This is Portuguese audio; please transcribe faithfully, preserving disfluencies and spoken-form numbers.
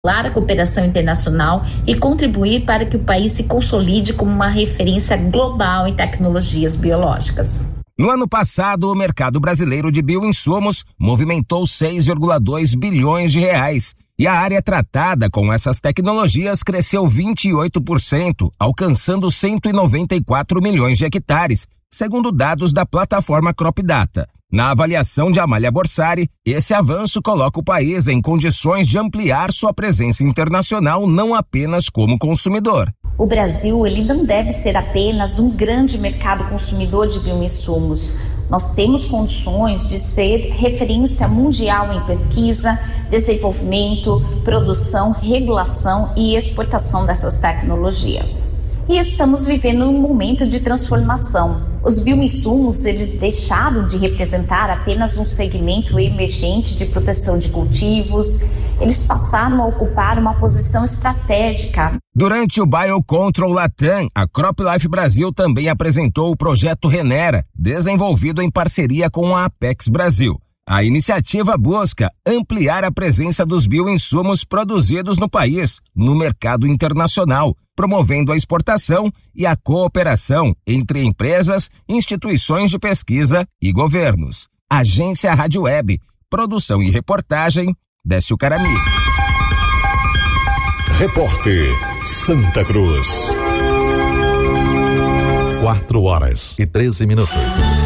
a cooperação internacional e contribuir para que o país se consolide como uma referência global em tecnologias biológicas. No ano passado, o mercado brasileiro de bioinsumos movimentou seis vírgula dois bilhões de reais e a área tratada com essas tecnologias cresceu vinte e oito por cento, alcançando cento e noventa e quatro milhões de hectares, segundo dados da plataforma CropData. Na avaliação de Amália Borsari, esse avanço coloca o país em condições de ampliar sua presença internacional não apenas como consumidor. O Brasil ele não deve ser apenas um grande mercado consumidor de bioinsumos. Nós temos condições de ser referência mundial em pesquisa, desenvolvimento, produção, regulação e exportação dessas tecnologias. E estamos vivendo um momento de transformação. Os bioinsumos, eles deixaram de representar apenas um segmento emergente de proteção de cultivos, eles passaram a ocupar uma posição estratégica. Durante o Biocontrol Latam, a CropLife Brasil também apresentou o projeto Renera, desenvolvido em parceria com a Apex Brasil. A iniciativa busca ampliar a presença dos bioinsumos produzidos no país, no mercado internacional, promovendo a exportação e a cooperação entre empresas, instituições de pesquisa e governos. Agência Rádio Web, produção e reportagem, Décio Carami. Repórter Santa Cruz. Quatro horas e treze minutos.